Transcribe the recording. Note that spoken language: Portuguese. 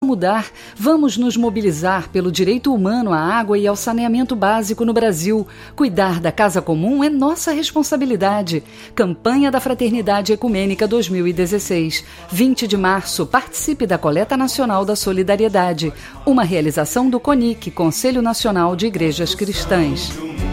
mudar, vamos nos mobilizar pelo direito humano à água e ao saneamento básico no Brasil. Cuidar da casa comum é nossa responsabilidade. Campanha da Fraternidade Ecumênica 2016. 20 de março, participe da Coleta Nacional da Solidariedade. Uma realização do CONIC, Conselho Nacional de Igrejas Cristãs.